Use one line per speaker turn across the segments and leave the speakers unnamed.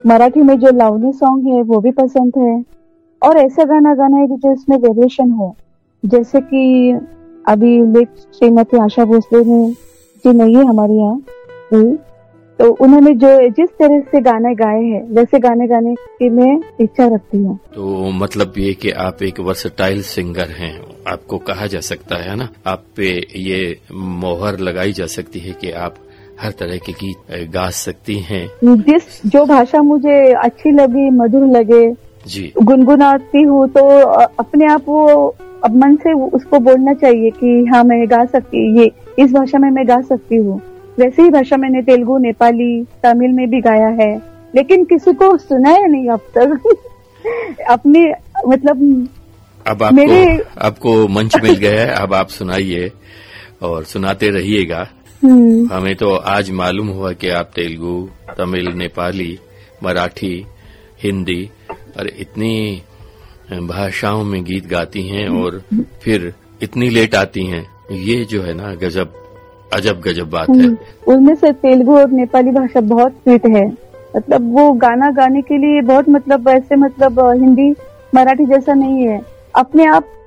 मराठी में जो lovely song है वो भी पसंद है। और ऐसा गाना गाना है कि जो इसमें वेरिएशन हो, जैसे कि अभी लेट श्रीमती आशा भोसले ने जी नहीं है हमारे यहाँ हुई, तो उन्होंने जो जिस तरह से गाने गाए हैं वैसे गाने गाने की मैं इच्छा रखती हूँ।
तो मतलब ये कि आप एक वर्सटाइल सिंगर हैं, आपको कहा जा सकता है ना, आप पे ये मोहर लगाई जा सकती है कि आप हर तरह के गीत गा सकती हैं।
जिस जो भाषा मुझे अच्छी लगी, मधुर लगे
जी,
गुनगुनाती हूँ, तो अपने आप वो अब मन से उसको बोलना चाहिए कि हाँ मैं गा सकती, ये इस भाषा में मैं गा सकती हूँ। वैसे ही भाषा मैंने तेलुगु, नेपाली, तमिल में भी गाया है, लेकिन किसी को सुनाया नहीं अब तक। अपने मतलब
अब आपको मंच मिल गया है, अब आप सुनाइए और सुनाते रहिएगा। हमें तो आज मालूम हुआ कि आप तेलुगु, तमिल, नेपाली, मराठी, हिंदी और इतनी भाषाओं में गीत गाती हैं और फिर इतनी लेट आती हैं। ये जो है ना अजब गजब बात है।
उनमें से तेलुगु और नेपाली भाषा बहुत स्वीट है, मतलब वो गाना गाने के लिए बहुत मतलब ऐसे मतलब हिंदी मराठी जैसा नहीं है, अपने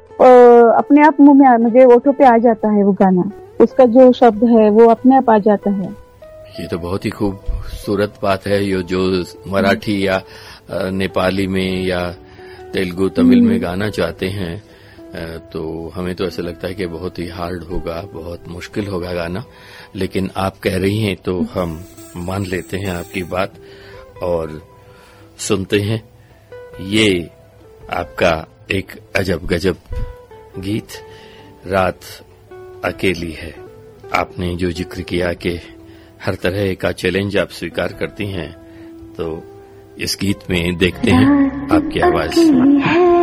आप मुंह में मुझे ओठों पे आ जाता है वो गाना, उसका जो शब्द है वो अपने आप आ जाता है।
ये तो बहुत ही खूबसूरत बात है। ये जो मराठी या नेपाली में या तेलुगु, तमिल में गाना चाहते हैं, तो हमें तो ऐसा लगता है कि बहुत ही हार्ड होगा, बहुत मुश्किल होगा गाना, लेकिन आप कह रही हैं तो हम मान लेते हैं आपकी बात और सुनते हैं ये आपका एक अजब गजब गीत, रात अकेली है। आपने जो जिक्र किया कि हर तरह का चैलेंज आप स्वीकार करती हैं, तो इस गीत में देखते हैं आपकी आवाज।